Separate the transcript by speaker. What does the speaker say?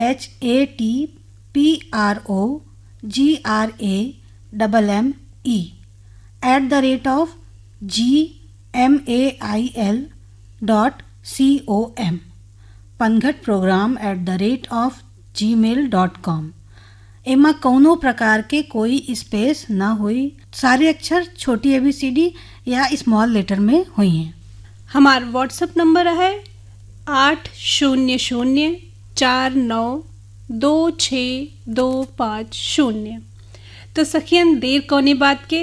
Speaker 1: PROGRAMAIL.com pangatprogram@gmail.com। एमा कौनो प्रकार के कोई स्पेस ना हुई, सारे अक्षर छोटी ABCD या स्मॉल लेटर में हुई हैं।
Speaker 2: हमारा व्हाट्सएप नंबर है 800492625250। तो सखियन, देर कौनी बात के